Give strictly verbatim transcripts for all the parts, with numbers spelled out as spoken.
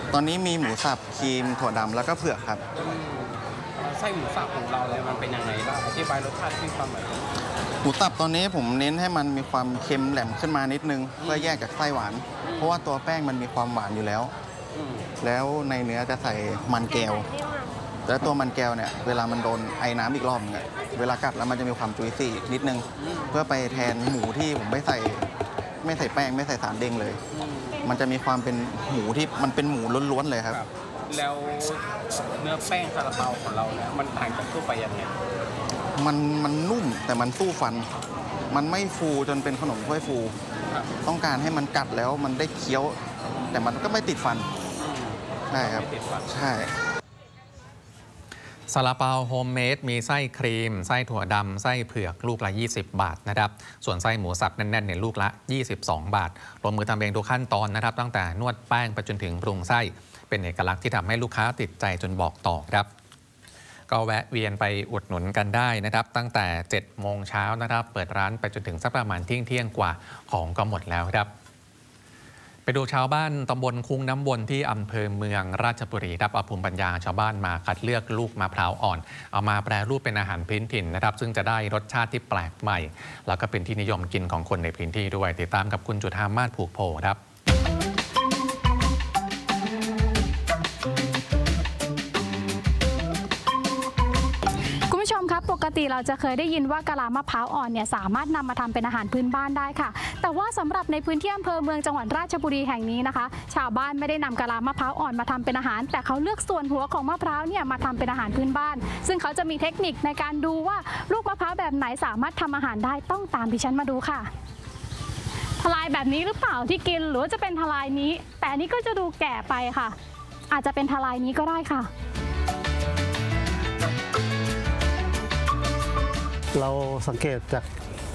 ตอนนี้มีหมูสับครีมถั่วดำแล้วก็เผือกครับไส้หมูสับของเราเลยมันเป็นยังไงบ้างอธิบายรสชาติให้ฟังหน่อยหมูสับตอนนี้ผมเน้นให้มันมีความเค็มแหลมขึ้นมานิดนึงเพื่อแยกจากไส้หวานเพราะว่าตัวแป้งมันมีความหวานอยู่แล้วแล้วในเนื้อจะใส่มันแก้วแล้วตัวมันแก้วเนี่ยเวลามันโดนไอ้น้ำอีกรอบเนี่ยเวลากัดแล้วมันจะมีความจุยซี่นิดนึงเพื่อไปแทนหมูที่ผมไม่ใส่ไม่ใส่แป้งไม่ใส่สารเด้งเลยมันจะมีความเป็นหมูที่มันเป็นหมูล้วนๆเลยครับแล้วเนื้อแป้งซาลาเปาของเราเนี่ยมันต่างจากทั่วไปยังไงมันมันนุ่มแต่มันสู้ฟันมันไม่ฟูจนเป็นขนมถ้วยฟูต้องการให้มันกัดแล้วมันได้เคี้ยวแต่มันก็ไม่ติดฟันใช่ครับใช่ซาลาเปาโฮมเมดมีไส้ครีมไส้ถั่วดำไส้เผือกลูกละยี่สิบบาทนะครับส่วนไส้หมูสับแน่นๆเนี่ยลูกละยี่สิบสองบาทลงมือทำเองทุกขั้นตอนนะครับตั้งแต่นวดแป้งไปจนถึงปรุงไส้เป็นเอกลักษณ์ที่ทำให้ลูกค้าติดใจจนบอกต่อครับก็แวะเวียนไปอุดหนุนกันได้นะครับตั้งแต่เจ็ดโมงเช้านะครับเปิดร้านไปจนถึงสักประมาณเที่ยงเที่ยงกว่าของก็หมดแล้วครับไปดูชาวบ้านตำบลคุ้งน้ำวนที่อำเภอเมืองราชบุรีครับเอาภูมิปัญญาชาวบ้านมาคัดเลือกลูกมะพร้าวอ่อนเอามาแปรรูปเป็นอาหารพื้นถิ่นนะครับซึ่งจะได้รสชาติที่แปลกใหม่แล้วก็เป็นที่นิยมกินของคนในพื้นที่ด้วยติดตามกับคุณจุฑามาศผูกโพครับปกติเราจะเคยได้ยินว่ากะลามะพร้าวอ่อนเนี่ยสามารถนำมาทำเป็นอาหารพื้นบ้านได้ค่ะแต่ว่าสำหรับในพื้นที่อำเภอเมืองจังหวัดราชบุรีแห่งนี้นะคะชาวบ้านไม่ได้นำกะลามะพร้าวอ่อนมาทำเป็นอาหารแต่เขาเลือกส่วนหัวของมะพร้าวเนี่ยมาทำเป็นอาหารพื้นบ้านซึ่งเขาจะมีเทคนิคในการดูว่าลูกมะพร้าวแบบไหนสามารถทำอาหารได้ต้องตามดิฉันมาดูค่ะทลายแบบนี้หรือเปล่าที่กินหรือว่าจะเป็นทลายนี้แต่อันนี้ก็จะดูแก่ไปค่ะอาจจะเป็นทลายนี้ก็ได้ค่ะเราสังเกตจาก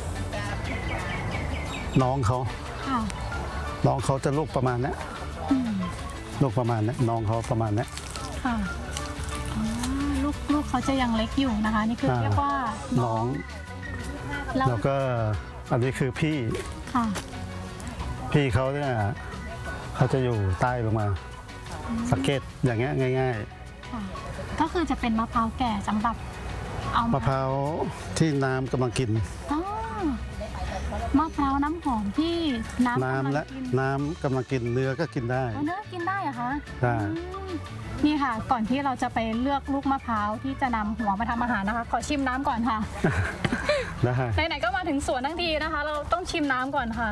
น้องเขาน้องเขาจะลูกประมาณนี้ลูกประมาณนี้น้องเขาประมาณนี้ค่ะลูกลูกเขาจะยังเล็กอยู่นะคะนี่คือเรียกว่าน้องแล้วก็อันนี้คือพี่พี่เขาเนี่ยเขาจะอยู่ใต้ลงมาสังเกตอย่างเงี้ยง่ายๆก็คือจะเป็นมะพร้าวแก่สำหรับมะพร้าวที่น้ำกำลังกินมะพร้าวน้ำหอมที่น้ำน้ำและน้ำกำลังกินเนื้อก็กินได้เนื้อกินได้เหรอคะใช่นี่ค่ะก่อนที่เราจะไปเลือกลูกมะพร้าวที่จะนำหัวมาทำอาหารนะคะขอชิมน้ำก่อนค่ะได้ไหนๆก็มาถึงสวนทั้งทีนะคะเราต้องชิมน้ำก่อนค่ะ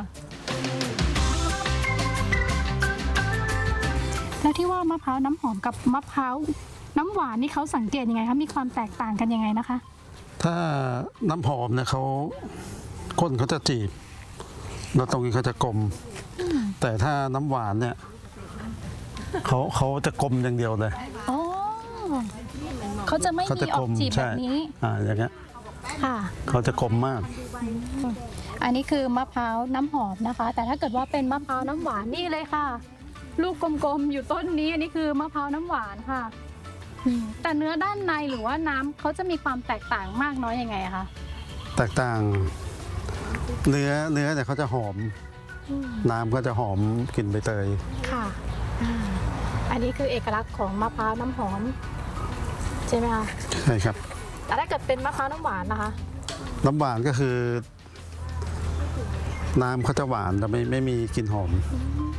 แล้วที่ว่ามะพร้าวน้ำหอมกับมะพร้าวน้ำหวานนี่เขาสังเกตยังไงคะมีความแตกต่างกันยังไงนะคะถ้าน้ำหอมเนี่ยเขาก้นเขาจะจีบแล้วตรงนี้เขาจะกลมแต่ถ้าน้ำหวานเนี่ยเขาเขาจะกลมอย่างเดียวเลยอ๋อเขาจะไม่มีออกจีบแบบนี้อ่าอย่างเงี้ยค่ะเขาจะกลมมากอันนี้คือมะพร้าวน้ำหอมนะคะแต่ถ้าเกิดว่าเป็นมะพร้าวน้ำหวานนี่เลยค่ะลูกกลมๆอยู่ต้นนี้อันนี้คือมะพร้าวน้ำหวานค่ะแต่เนื้อด้านในหรือว่าน้ำเขาจะมีความแตกต่างมากน้อยยังไงคะแตกต่างเนื้อเนื้อเนี่ยเขาจะหอมน้ำก็จะหอมกลิ่นใบเตยค่ะอันนี้คือเอกลักษณ์ของมะพร้าวน้ำหอมใช่ไหมคะใช่ครับแต่ถ้าเกิดเป็นมะพร้าวน้ำหวานนะคะน้ำหวานก็คือน้ำเขาจะหวานแต่ไม่ไม่มีกลิ่นหอม